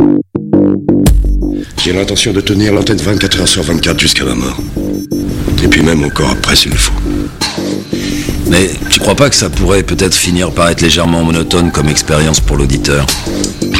J'ai l'intention de tenir l'antenne 24 heures sur 24 jusqu'à ma mort. Et puis même encore après s'il le faut. Mais tu crois pas que ça pourrait peut-être finir par être légèrement monotone comme expérience pour l'auditeur ?